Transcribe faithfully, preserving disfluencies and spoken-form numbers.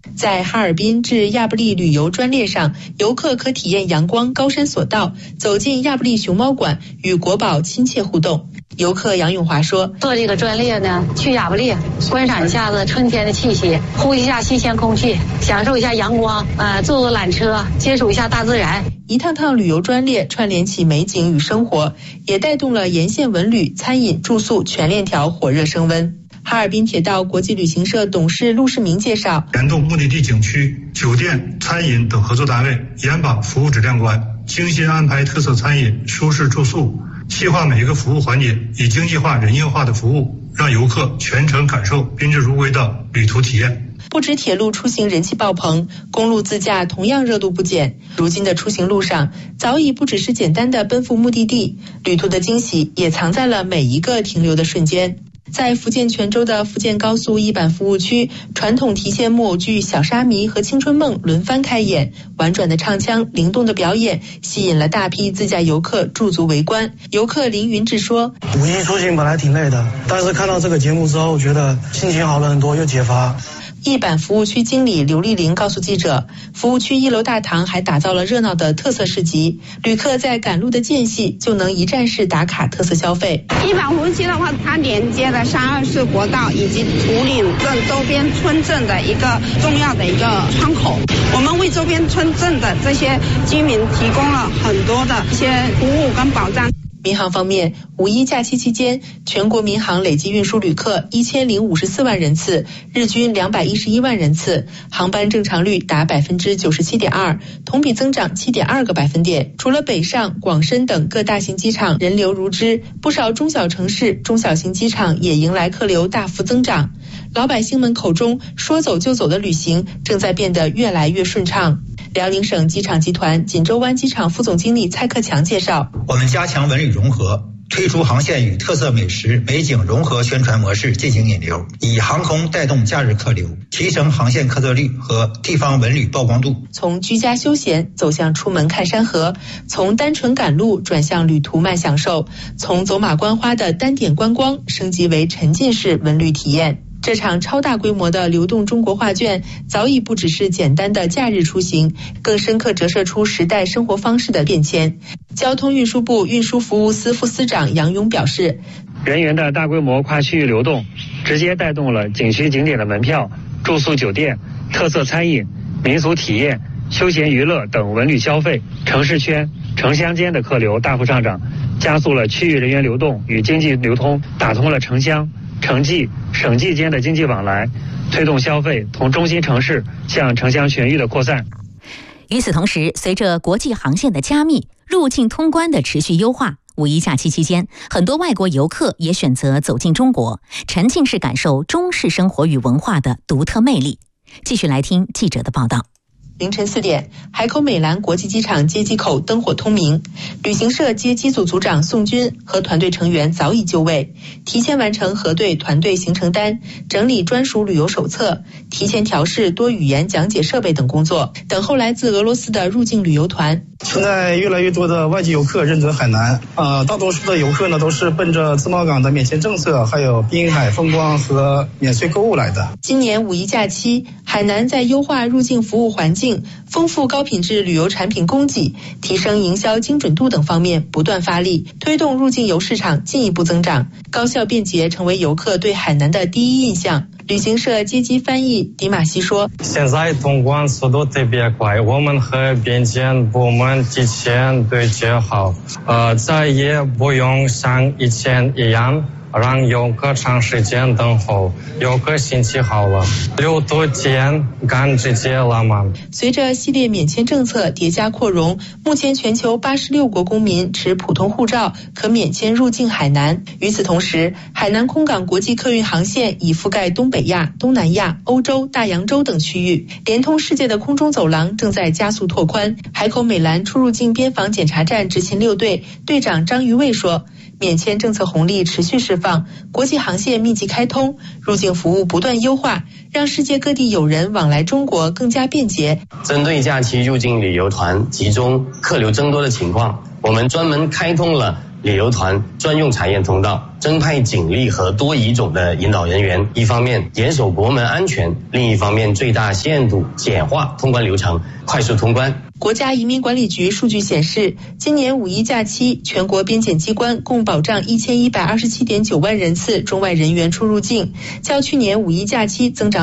在哈尔滨至亚布力旅游专列上，游客可体验阳光高山索道，走进亚布力熊猫馆，与国宝亲切互动。游客杨永华说， 坐这个专列呢，去亚布力观赏一下子春天的气息，呼一下新鲜空气，享受一下阳光，呃，坐坐缆车，接触一下大自然。 一趟趟旅游专列串联起美景与生活，也带动了沿线文旅、餐饮、住宿全链条火热升温。哈尔滨铁道国际旅行社董事陆世明介绍， 联动目的地景区、酒店、餐饮等合作单位，严把服务质量关，精心安排特色餐饮、舒适住宿，细化每一个服务环节，以经济化、人性化的服务，让游客全程感受宾至如归的旅途体验。 不止铁路出行人气爆棚，公路自驾同样热度不减。如今的出行路上，早已不只是简单的奔赴目的地，旅途的惊喜也藏在了每一个停留的瞬间。在福建泉州的福建高速一板服务区，传统提线木偶剧《小沙弥》和《青春梦》轮番开演，婉转的唱腔、灵动的表演，吸引了大批自驾游客驻足围观。游客林云志说：“ 五一出行本来挺累的，但是看到这个节目之后，觉得心情好了很多，又解乏。” 一板服务区经理刘丽玲告诉记者，服务区一楼大堂还打造了热闹的特色市集，旅客在赶路的间隙就能一站式打卡特色消费。 一板服务区的话，它连接了三二四国道以及图岭镇周边村镇的一个重要的一个窗口，我们为周边村镇的这些居民提供了很多的一些服务跟保障。 民航方面，五一假期期间，全国民航累计运输旅客一千零五十四万人次，日均两百一十一万人次，航班正常率达百分之九十七点二，同比增长七点二个百分点。除了北上、广深等各大型机场人流如织，不少中小城市、中小型机场也迎来客流大幅增长。老百姓们口中说走就走的旅行，正在变得越来越顺畅。辽宁省机场集团锦州湾机场副总经理蔡克强介绍， 我们加强文旅融合，推出航线与特色美食、美景融合宣传模式进行引流，以航空带动假日客流，提升航线客座率和地方文旅曝光度。 从居家休闲走向出门看山河，从单纯赶路转向旅途慢享受，从走马观花的单点观光升级为沉浸式文旅体验。这场超大规模的流动中国画卷早已不只是简单的假日出行，更深刻折射出时代生活方式的变迁。交通运输部运输服务司副司长杨勇表示， 人员的大规模跨区域流动，直接带动了景区景点的门票、住宿酒店、特色餐饮、民俗体验、休闲娱乐等文旅消费，城市圈、城乡间的客流大幅上涨，加速了区域人员流动与经济流通，打通了城乡、城际、省际间的经济往来，推动消费从中心城市向城乡全域的扩散。 与此同时，随着国际航线的加密，入境通关的持续优化，五一假期期间，很多外国游客也选择走进中国，沉浸式感受中式生活与文化的独特魅力。继续来听记者的报道。 凌晨四点，海口美兰国际机场接机口灯火通明，旅行社接机组组长宋军和团队成员早已就位，提前完成核对团队行程单、整理专属旅游手册、提前调试多语言讲解设备等工作，等候来自俄罗斯的入境旅游团。 现在越来越多的外籍游客认准海南，呃，大多数的游客呢都是奔着自贸港的免签政策，还有滨海风光和免税购物来的。 今年五一假期，海南在优化入境服务环境、丰富高品质旅游产品供给、提升营销精准度等方面不断发力，推动入境游市场进一步增长，高效便捷成为游客对海南的第一印象。旅行社接机翻译迪马西说：“ 现在通关速度特别快，我们和边检部门提前对接好，呃，再也不用像以前一样让游客长时间等候，游客心情好了，六度间敢直接了吗？” 随着系列免签政策叠加扩容，目前全球八十六国公民持普通护照可免签入境海南。与此同时，海南空港国际客运航线已覆盖东北亚、东南亚、欧洲、大洋洲等区域，连通世界的空中走廊正在加速拓宽。海口美兰出入境边防检查站执勤六队队长张于卫说，免签政策红利持续释放，国际航线密集开通，入境服务不断优化，让世界各地友人往来中国更加便捷。 针对假期入境旅游团集中客流增多的情况，我们专门开通了旅游团专用查验通道，增派警力和多语种的引导人员，一方面严守国门安全，另一方面最大限度简化通关流程，快速通关。 国家移民管理局数据显示，今年五一假期，全国边检机关共保障一千一百二十七点九万人次中外人员出入境，较去年五一假期增长